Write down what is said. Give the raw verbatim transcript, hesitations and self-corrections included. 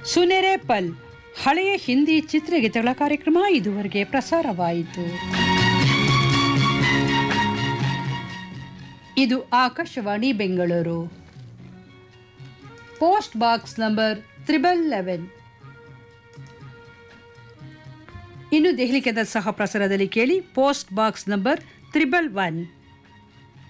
ಸುನೆರೆ ಪಲ್ ಹಳೆಯ ಹಿಂದಿ ಚಿತ್ರಗೀತೆಗಳ ಕಾರ್ಯಕ್ರಮ ಇದುವರೆಗೆ ಪ್ರಸಾರವಾಯಿತು. ಇದು Akashvani Bengaluru. Post box number triple eleven. ಇನ್ನು ದೆಹಲಿ ಕೇಂದ್ರ ಸಹ ಪ್ರಸಾರದಲ್ಲಿ ಕೇಳಿ post box number triple one.